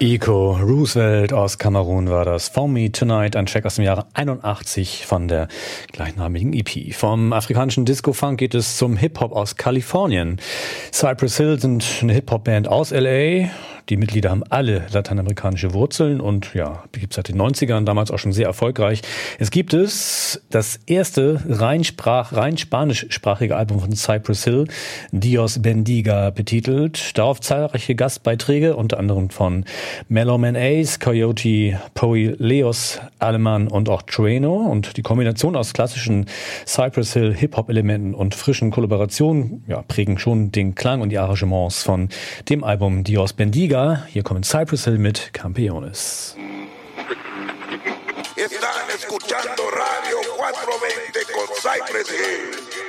Eco Roosevelt aus Kamerun war das. For Me Tonight, ein Track aus dem Jahre 81 von der gleichnamigen EP. Vom afrikanischen Disco-Funk geht es zum Hip-Hop aus Kalifornien. Cypress Hill sind eine Hip-Hop-Band aus L.A., die Mitglieder haben alle lateinamerikanische Wurzeln und ja, gibt es seit den 90ern, damals auch schon sehr erfolgreich. Es gibt das erste rein spanischsprachige Album von Cypress Hill, Dios Bendiga betitelt. Darauf zahlreiche Gastbeiträge, unter anderem von Mellow Man Ace, Coyote, Poe, Leos, Aleman und auch Trueno. Und die Kombination aus klassischen Cypress Hill Hip-Hop-Elementen und frischen Kollaborationen prägen schon den Klang und die Arrangements von dem Album Dios Bendiga. Hier kommen Cypress Hill mit Campeones. Están escuchando Radio 420 con Cypress Hill.